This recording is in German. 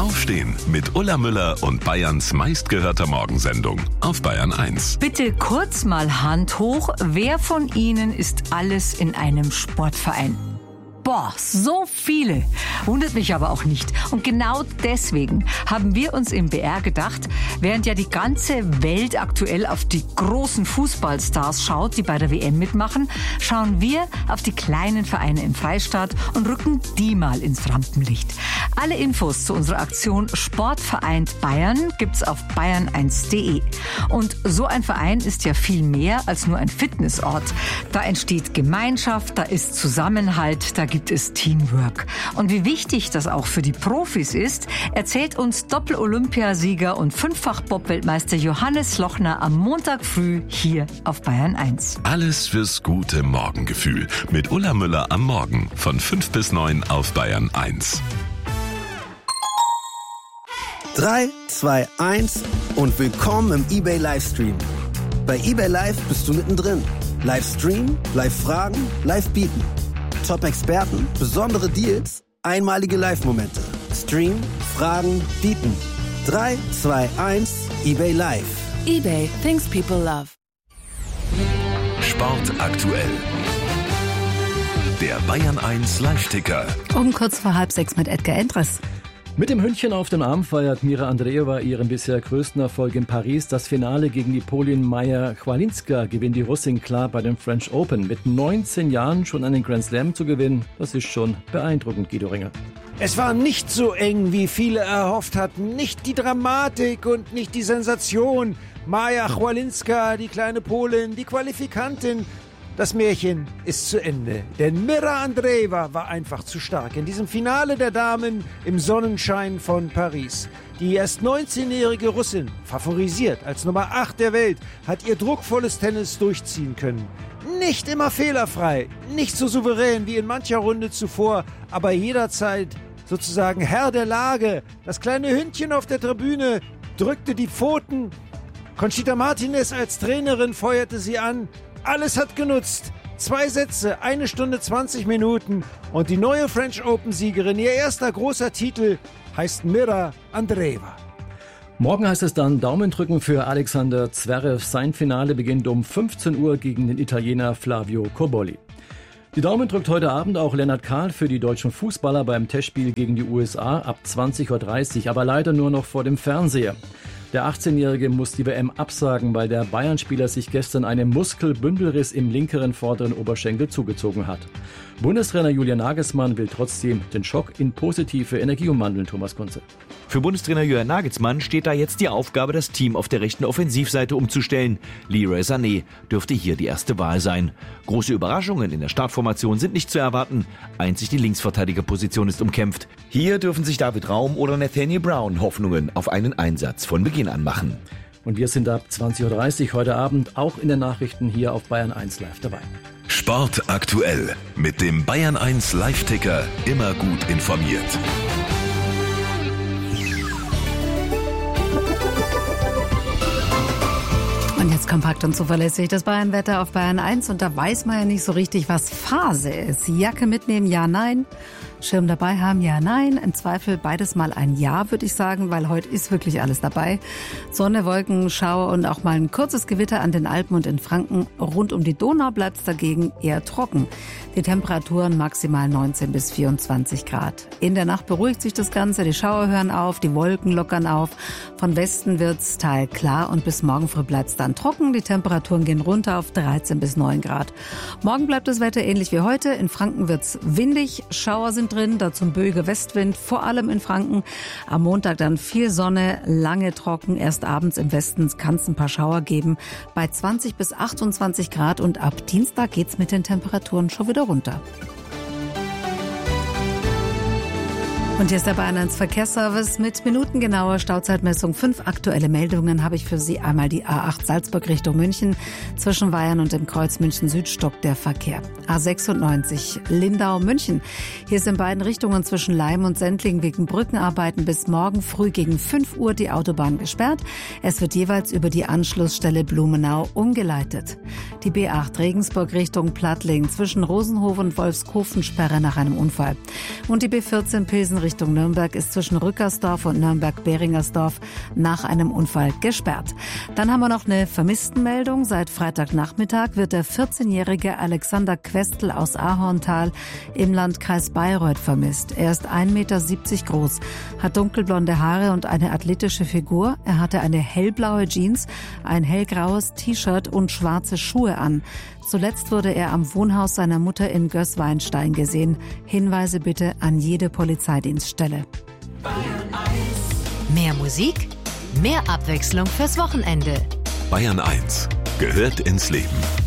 Aufstehen mit Ulla Müller und Bayerns meistgehörter Morgensendung auf Bayern 1. Bitte kurz mal Hand hoch. Wer von Ihnen ist alles in einem Sportverein? Boah, so viele. Wundert mich aber auch nicht. Und genau deswegen haben wir uns im BR gedacht, während ja die ganze Welt aktuell auf die großen Fußballstars schaut, die bei der WM mitmachen, schauen wir auf die kleinen Vereine im Freistaat und rücken die mal ins Rampenlicht. Alle Infos zu unserer Aktion Sportvereint Bayern gibt's auf bayern1.de. Und so ein Verein ist ja viel mehr als nur ein Fitnessort. Da entsteht Gemeinschaft, da ist Zusammenhalt, da gibt es Teamwork. Und wie wichtig das auch für die Profis ist, erzählt uns Doppel-Olympiasieger und 5-fach-Bob-Weltmeister Johannes Lochner am Montag früh hier auf Bayern 1. Alles fürs gute Morgengefühl mit Ulla Müller am Morgen von 5 bis 9 auf Bayern 1. 3, 2, 1 und willkommen im eBay Livestream. Bei eBay Live bist du mittendrin. Livestream, Live-Fragen, Live-Bieten. Top-Experten, besondere Deals, einmalige Live-Momente. Stream, Fragen, Bieten. 3, 2, 1, eBay Live. eBay, things people love. Sport aktuell. Der Bayern 1 Live-Ticker. Um kurz vor 5:30 mit Edgar Endres. Mit dem Hündchen auf dem Arm feiert Mira Andreeva ihren bisher größten Erfolg in Paris. Das Finale gegen die Polin Maja Chwalinska gewinnt die Russin klar bei den French Open. Mit 19 Jahren schon einen Grand Slam zu gewinnen, das ist schon beeindruckend, Guido Ringer. Es war nicht so eng, wie viele erhofft hatten. Nicht die Dramatik und nicht die Sensation. Maja Chwalinska, die kleine Polin, die Qualifikantin. Das Märchen ist zu Ende, denn Mira Andreeva war einfach zu stark in diesem Finale der Damen im Sonnenschein von Paris. Die erst 19-jährige Russin, favorisiert als Nummer 8 der Welt, hat ihr druckvolles Tennis durchziehen können. Nicht immer fehlerfrei, nicht so souverän wie in mancher Runde zuvor, aber jederzeit sozusagen Herr der Lage. Das kleine Hündchen auf der Tribüne drückte die Pfoten. Conchita Martinez als Trainerin feuerte sie an. Alles hat genutzt. 2 Sätze, 1 Stunde 20 Minuten und die neue French Open-Siegerin, ihr erster großer Titel, heißt Mira Andreeva. Morgen heißt es dann Daumendrücken für Alexander Zverev. Sein Finale beginnt um 15 Uhr gegen den Italiener Flavio Cobolli. Die Daumen drückt heute Abend auch Lennart Kahl für die deutschen Fußballer beim Testspiel gegen die USA ab 20:30 Uhr, aber leider nur noch vor dem Fernseher. Der 18-Jährige muss die WM absagen, weil der Bayern-Spieler sich gestern einen Muskelbündelriss im linkeren vorderen Oberschenkel zugezogen hat. Bundestrainer Julian Nagelsmann will trotzdem den Schock in positive Energie umwandeln, Thomas Kunze. Für Bundestrainer Julian Nagelsmann steht da jetzt die Aufgabe, das Team auf der rechten Offensivseite umzustellen. Leroy Sané dürfte hier die erste Wahl sein. Große Überraschungen in der Startformation sind nicht zu erwarten. Einzig die Linksverteidigerposition ist umkämpft. Hier dürfen sich David Raum oder Nathaniel Brown Hoffnungen auf einen Einsatz von Beginn an machen. Und wir sind ab 20:30 Uhr heute Abend auch in den Nachrichten hier auf Bayern 1 Live dabei. Sport aktuell mit dem Bayern 1 Live-Ticker. Immer gut informiert. Und jetzt kompakt und zuverlässig das Bayernwetter auf Bayern 1. Und da weiß man ja nicht so richtig, was Phase ist. Jacke mitnehmen, ja, nein. Schirm dabei haben, ja, nein. Im Zweifel beides mal ein Ja, würde ich sagen, weil heute ist wirklich alles dabei. Sonne, Wolken, Schauer und auch mal ein kurzes Gewitter an den Alpen und in Franken. Rund um die Donau bleibt es dagegen eher trocken. Die Temperaturen maximal 19 bis 24 Grad. In der Nacht beruhigt sich das Ganze, die Schauer hören auf, die Wolken lockern auf. Von Westen wird's teilklar und bis morgen früh bleibt's dann trocken. Die Temperaturen gehen runter auf 13 bis 9 Grad. Morgen bleibt das Wetter ähnlich wie heute. In Franken wird's windig, Schauer sind drin, dazu ein böiger Westwind, vor allem in Franken. Am Montag dann viel Sonne, lange trocken. Erst abends im Westen kann es ein paar Schauer geben bei 20 bis 28 Grad. Und ab Dienstag geht's mit den Temperaturen schon wieder runter. Und hier ist der Bayern 1 Verkehrsservice mit minutengenauer Stauzeitmessung. 5 aktuelle Meldungen habe ich für Sie. Einmal die A8 Salzburg Richtung München. Zwischen Weyern und dem Kreuz München Süd stockt der Verkehr. A96 Lindau München. Hier ist in beiden Richtungen zwischen Leim und Sendling wegen Brückenarbeiten bis morgen früh gegen 5 Uhr die Autobahn gesperrt. Es wird jeweils über die Anschlussstelle Blumenau umgeleitet. Die B8 Regensburg Richtung Plattling zwischen Rosenhof und Wolfskofen Sperre nach einem Unfall. Und die B14 Pilsen Richtung Nürnberg ist zwischen Rückersdorf und Nürnberg-Beringersdorf nach einem Unfall gesperrt. Dann haben wir noch eine Vermisstenmeldung. Seit Freitagnachmittag wird der 14-jährige Alexander Questel aus Ahorntal im Landkreis Bayreuth vermisst. Er ist 1,70 Meter groß, hat dunkelblonde Haare und eine athletische Figur. Er hatte eine hellblaue Jeans, ein hellgraues T-Shirt und schwarze Schuhe an. Zuletzt wurde er am Wohnhaus seiner Mutter in Gößweinstein gesehen. Hinweise bitte an jede Polizeidienststelle. Mehr Musik, mehr Abwechslung fürs Wochenende. Bayern 1 gehört ins Leben.